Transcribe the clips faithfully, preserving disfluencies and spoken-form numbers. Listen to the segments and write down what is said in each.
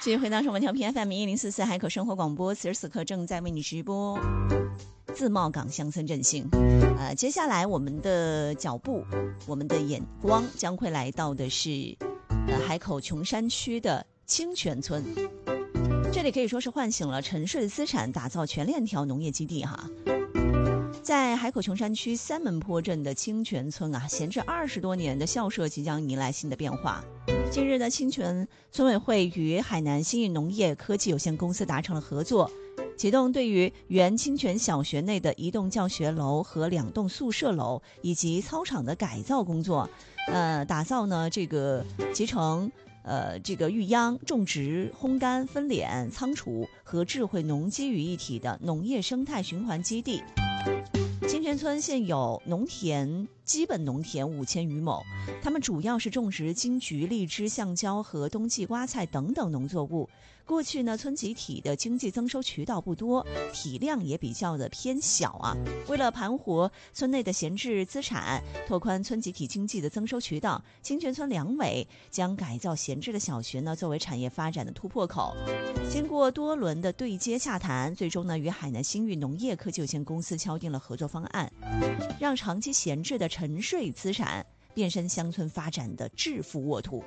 继续回到我们调频 F M 一零四四海口生活广播，此时此刻正在为你直播自贸港乡村振兴。呃，接下来我们的脚步，我们的眼光将会来到的是呃海口琼山区的清泉村。这里可以说是唤醒了沉睡的资产，打造全链条农业基地哈。在海口琼山区三门坡镇的清泉村啊，闲置二十多年的校舍即将迎来新的变化。近日呢，清泉村委会与海南新域农业科技有限公司达成了合作，启动对于原清泉小学内的一栋教学楼和两栋宿舍楼以及操场的改造工作，呃，打造呢这个集成呃这个育秧、种植、烘干、分娩、仓储和智慧农机于一体的农业生态循环基地。清泉村现有农田，基本农田五千余亩，他们主要是种植金桔、荔枝、橡胶和冬季瓜菜等等农作物。过去呢，村集体的经济增收渠道不多，体量也比较的偏小啊。为了盘活村内的闲置资产，拓宽村集体经济的增收渠道，清泉村两委将改造闲置的小学呢作为产业发展的突破口。经过多轮的对接洽谈，最终呢与海南新域农业科技有限公司敲定了合作方案，让长期闲置的沉睡资产变身乡村发展的致富沃土。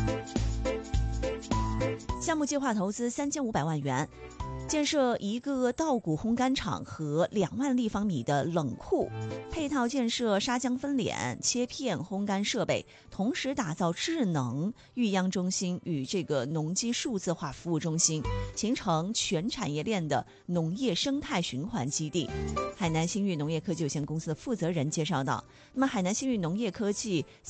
项目计划投资三千五百万元，建设一个稻谷烘干厂和两万立方米的冷库，配套建设砂浆分娩、切片、烘干设备，同时打造智能育秧中心与这个农机数字化服务中心，形成全产业链的农业生态循环基地。海南新域农业科技有限公司的负责人介绍到，那么海南新域农业科技